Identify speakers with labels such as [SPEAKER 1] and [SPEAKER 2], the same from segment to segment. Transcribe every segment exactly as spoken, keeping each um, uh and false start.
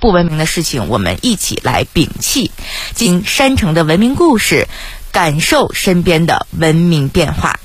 [SPEAKER 1] 不文明的事情我们一起来摒弃，经山城的文明故事，感受身边的文明变化。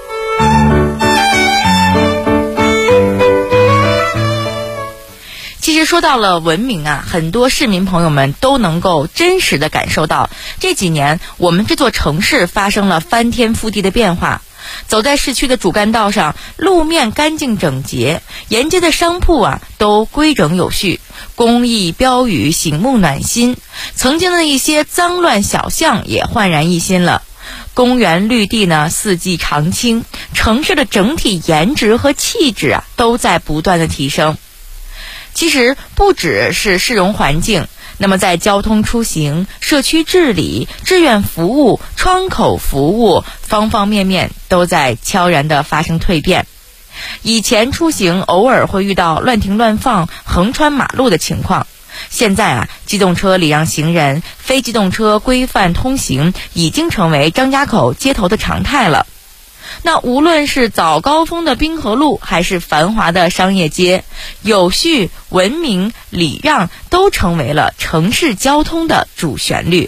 [SPEAKER 1] 其实说到了文明啊，很多市民朋友们都能够真实的感受到，这几年我们这座城市发生了翻天覆地的变化。走在市区的主干道上，路面干净整洁，沿街的商铺啊都规整有序，公益标语醒目暖心，曾经的一些脏乱小巷也焕然一新了。公园绿地呢四季常青，城市的整体颜值和气质啊都在不断的提升。其实不只是市容环境，那么在交通出行、社区治理、志愿服务、窗口服务方方面面都在悄然地发生蜕变。以前出行偶尔会遇到乱停乱放、横穿马路的情况，现在啊，机动车礼让行人、非机动车规范通行已经成为张家口街头的常态了。那无论是早高峰的滨河路，还是繁华的商业街，有序、文明、礼让都成为了城市交通的主旋律。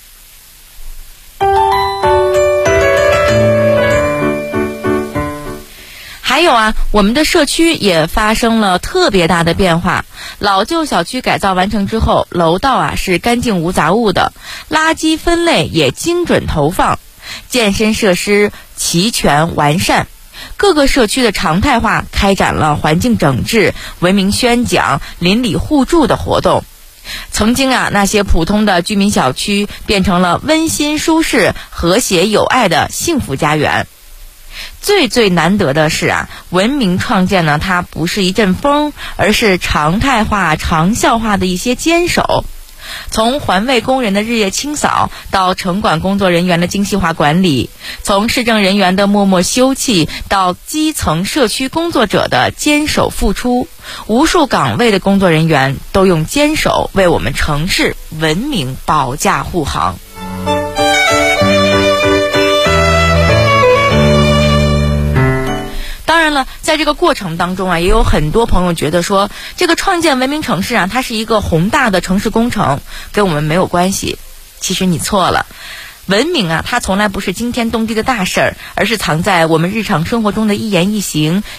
[SPEAKER 1] 还有啊，我们的社区也发生了特别大的变化。老旧小区改造完成之后，楼道啊是干净无杂物的，垃圾分类也精准投放，健身设施齐全完善，各个社区的常态化开展了环境整治、文明宣讲、邻里互助的活动。曾经啊，那些普通的居民小区变成了温馨舒适、和谐有爱的幸福家园。最最难得的是啊，文明创建呢，它不是一阵风，而是常态化、长效化的一些坚守。从环卫工人的日夜清扫到城管工作人员的精细化管理，从市政人员的默默休憩到基层社区工作者的坚守付出，无数岗位的工作人员都用坚守为我们城市文明保驾护航。当然了，在这个过程当中啊，也有很多朋友觉得说，这个创建文明城市啊，它是一个宏大的城市工程，跟我们没有关系。其实你错了，文明啊，它从来不是惊天动地的大事儿，而是藏在我们日常生活中的一言一行、